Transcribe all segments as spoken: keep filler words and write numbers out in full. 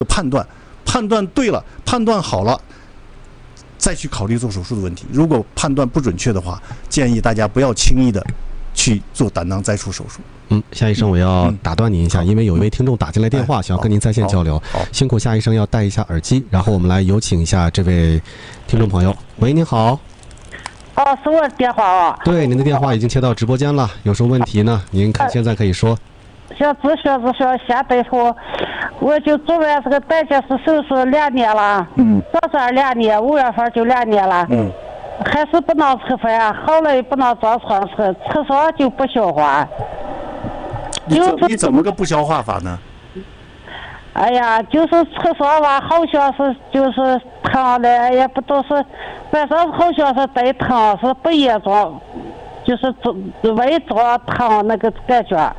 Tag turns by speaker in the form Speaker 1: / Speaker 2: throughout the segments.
Speaker 1: 判断，判断对了，判断好了，再去考虑做手术的问题。如果判断不准确的话，建议大家不要轻易的去做胆囊摘除手术。
Speaker 2: 嗯，夏医生，我要打断您一下，
Speaker 1: 嗯、
Speaker 2: 因为有一位听众打进来电话，哎、想要跟您在线交流。辛苦夏医生要戴一下耳机，然后我们来有请一下这位听众朋友。喂，您好。
Speaker 3: 哦，是我的电话啊。
Speaker 2: 对，您的电话已经接到直播间了，有什么问题呢？您看现在可以说。
Speaker 3: 想咨询咨询现大夫，我就做完这个胆结石手术两年了，嗯，早算两年，五月份就两年了，嗯，还是不能吃饭，好了也不能坐床吃，吃啥就不消化。
Speaker 1: 你怎你怎么个不消化法呢？
Speaker 3: 哎呀，就是吃啥吧，好像是就是烫的，也不都是，反正好像是带烫，是不严重，就是微着烫那个感觉。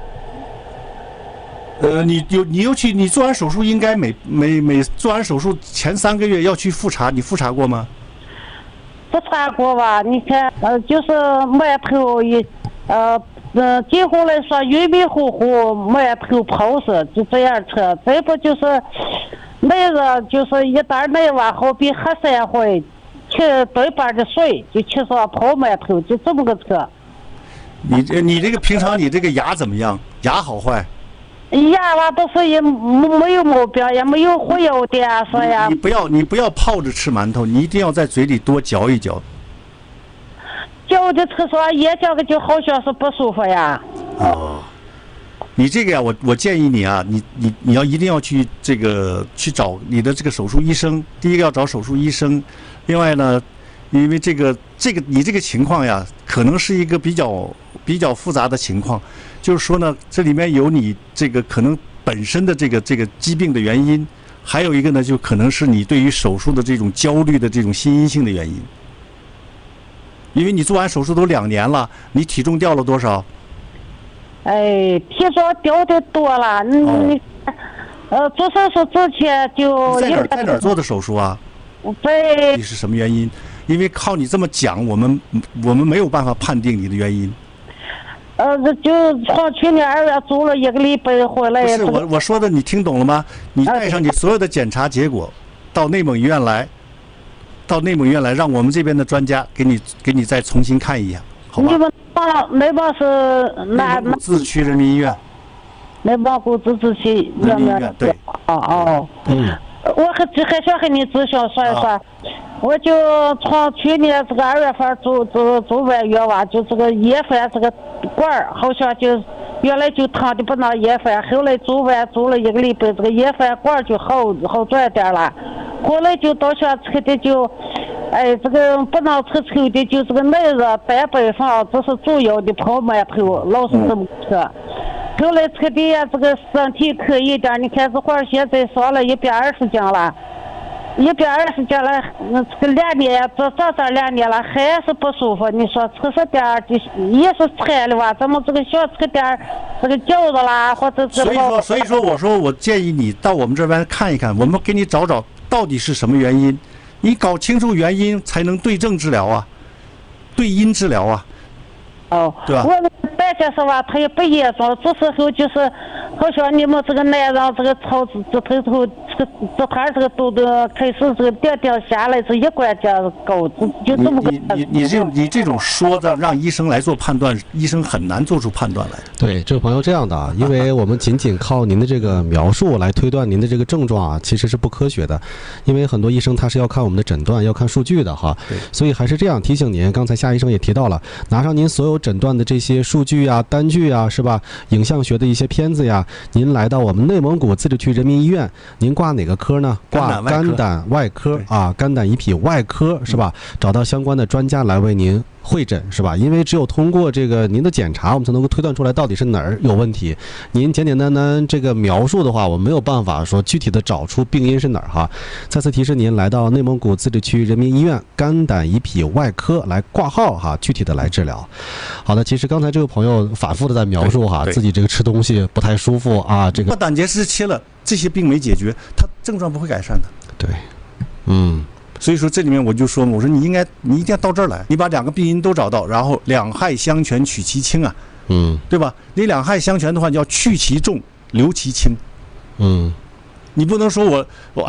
Speaker 1: 呃，你有你又去，你做完手术应该每每每做完手术前三个月要去复查，你复查过吗？
Speaker 3: 复查过吧？你看，呃，就是埋头一，呃，嗯，几乎来说晕迷糊糊，埋头泡死，就这样吃。再不就是那个就是一袋奶往后比喝三回，吃对半的水，就吃上泡埋头，就这么个吃。
Speaker 1: 你这你这个平常你这个牙怎么样？牙好坏？
Speaker 3: 牙吧都是也没有毛病，也没有忽悠的说呀。
Speaker 1: 你不要你不要泡着吃馒头，你一定要在嘴里多嚼一嚼。
Speaker 3: 嚼的吃啥也嚼个就好像是不舒服呀。
Speaker 1: 哦，你这个呀，我我建议你啊，你你你要一定要去这个去找你的这个手术医生。第一个要找手术医生，另外呢，因为这个这个你这个情况呀，可能是一个比较比较复杂的情况。就是说呢，这里面有你这个可能本身的这个这个疾病的原因，还有一个呢，就可能是你对于手术的这种焦虑的这种心因性的原因。因为你做完手术都两年了，你体重掉了多少？
Speaker 3: 哎，体重掉的多了，你、哦、你，呃，做手术之前就
Speaker 1: 在哪儿在哪儿做的手术啊？
Speaker 3: 在。
Speaker 1: 你是什么原因？因为靠你这么讲，我们我们没有办法判定你的原因。
Speaker 3: 呃，就从去年二月住了一个礼拜回来。
Speaker 1: 不是我我说的，你听懂了吗？你带上你所有的检查结果，到内蒙医院来，到内蒙医院来，让我们这边的专家给你给你再重新看一眼，好吧？
Speaker 3: 你们那内蒙是哪？
Speaker 1: 内蒙古自治区人民医院。
Speaker 3: 内蒙古自治区
Speaker 1: 人民医院，对。
Speaker 3: 哦哦。嗯。我还还想和你咨询说一说。啊，我就从去年这个二月份住住住完院吧，就这个咽饭这个管儿好像就原来就烫的不能咽饭，后来住完住了一个礼拜，这个咽饭管儿就好好转点了。后来就到想吃的就，哎，这个不能吃臭的，就这个奶热蛋白粉，这是主要的泡馒头，老是这么吃。后来吃的呀，这个身体可以点，你看这会儿现在上了一百二十斤了。一百二十斤了，那这个两年，这这这两年了，还是不舒服。你说吃上点儿就也是馋了吧？怎么这个想吃点儿这个饺子啦，或者是……
Speaker 1: 所以说，所以说，我说我建议你到我们这边看一看，我们给你找找到底是什么原因，你搞清楚原因才能对症治疗啊，对因治疗啊。
Speaker 3: 哦，
Speaker 1: 对吧？
Speaker 3: 我胆结石吧，它也不严重，这时候就是好像你们这个男人这个草字这头头这个这块这个肚子开始这个点点下来，这一关节高，就这么个。
Speaker 1: 你你你这种你这种说的让医生来做判断，医生很难做出判断来。
Speaker 2: 对，这位朋友这样的啊，因为我们仅仅靠您的这个描述来推断您的这个症状啊，其实是不科学的，因为很多医生他是要看我们的诊断，要看数据的哈。所以还是这样提醒您，刚才夏医生也提到了，拿上您所有诊断的这些数据啊、单据啊，是吧？影像学的一些片子呀，您来到我们内蒙古自治区人民医院，您挂哪个科呢？挂肝胆外科啊，肝胆胰脾外科是吧？找到相关的专家来为您会诊是吧？因为只有通过这个您的检查，我们才能够推断出来到底是哪儿有问题。您简简单单这个描述的话，我没有办法说具体的找出病因是哪儿哈。再次提示您来到内蒙古自治区人民医院肝胆胰脾外科来挂号哈，具体的来治疗。好的，其实刚才这位朋友反复的在描述哈，自己这个吃东西不太舒服啊，这个
Speaker 1: 胆结石切了，这些病没解决，他症状不会改善的。
Speaker 2: 对，嗯。
Speaker 1: 所以说这里面我就说，我说你应该你一定要到这儿来，你把两个病因都找到，然后两害相权取其轻啊，
Speaker 2: 嗯，
Speaker 1: 对吧？你两害相权的话，你要去其重留其轻，
Speaker 2: 嗯，
Speaker 1: 你不能说我我